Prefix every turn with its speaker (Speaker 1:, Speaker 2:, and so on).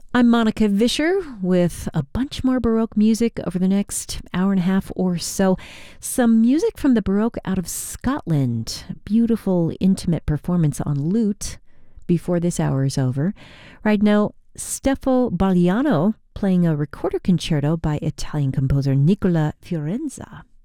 Speaker 1: I'm Monica Vischer with a bunch more Baroque music over the next hour and a half or so. Some music from the Baroque out of Scotland. Beautiful, intimate performance on lute before this hour is over. Right now, Steffo Bagliano playing a recorder concerto by Italian composer Nicola Fiorenza.